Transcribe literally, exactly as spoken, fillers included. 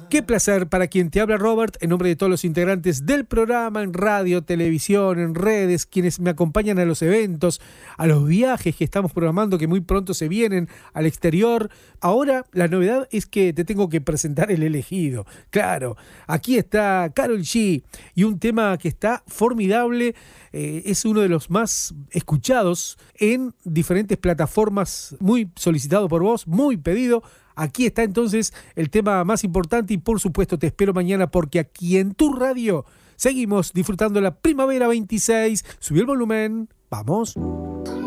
Qué placer para quien te habla, Robert, en nombre de todos los integrantes del programa, en radio, televisión, en redes, quienes me acompañan a los eventos, a los viajes que estamos programando, que muy pronto se vienen al exterior. Ahora la novedad es que te tengo que presentar el elegido. Claro, aquí está Karol G y un tema que está formidable. Eh, es uno de los más escuchados en diferentes plataformas, muy solicitado por vos, muy pedido. Aquí está entonces el tema más importante y por supuesto te espero mañana porque aquí en tu radio seguimos disfrutando la Primavera veintiséis. Subí el volumen, vamos.